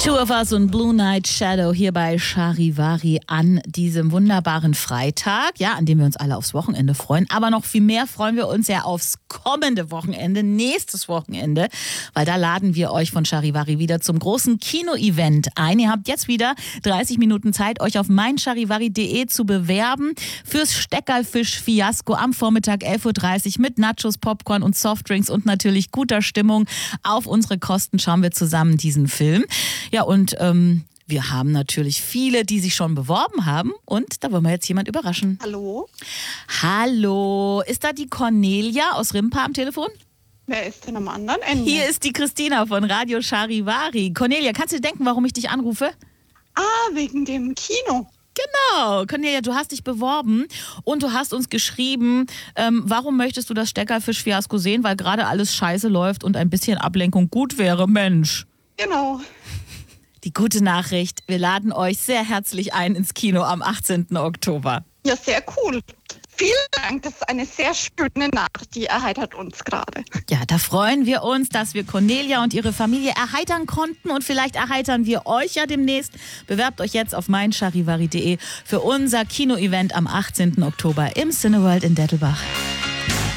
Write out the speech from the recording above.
Two of Us und Blue Night Shadow hier bei Charivari an diesem wunderbaren Freitag, ja, an dem wir uns alle aufs Wochenende freuen. Aber noch viel mehr freuen wir uns ja aufs kommende Wochenende, nächstes Wochenende, weil da laden wir euch von Charivari wieder zum großen Kino-Event ein. Ihr habt jetzt wieder 30 Minuten Zeit, euch auf meincharivari.de zu bewerben fürs Steckerlfisch-Fiasko am Vormittag 11.30 Uhr mit Nachos, Popcorn und Softdrinks und natürlich guter Stimmung. Auf unsere Kosten schauen wir zusammen diesen Film. Ja, und wir haben natürlich viele, die sich schon beworben haben. Und da wollen wir jetzt jemand überraschen. Hallo? Hallo, ist da die Cornelia aus Rimpa am Telefon? Wer ist denn am anderen Ende? Hier ist die Christina von Radio Charivari. Cornelia, kannst du dir denken, warum ich dich anrufe? Wegen dem Kino. Genau, Cornelia, du hast dich beworben und du hast uns geschrieben, warum möchtest du das Steckerlfisch-Fiasko sehen, weil gerade alles scheiße läuft und ein bisschen Ablenkung gut wäre, Mensch. Genau. Die gute Nachricht, wir laden euch sehr herzlich ein ins Kino am 18. Oktober. Ja, sehr cool. Vielen Dank, das ist eine sehr schöne Nachricht, die erheitert uns gerade. Ja, da freuen wir uns, dass wir Cornelia und ihre Familie erheitern konnten und vielleicht erheitern wir euch ja demnächst. Bewerbt euch jetzt auf meincharivari.de für unser Kino-Event am 18. Oktober im Cineworld in Dettelbach.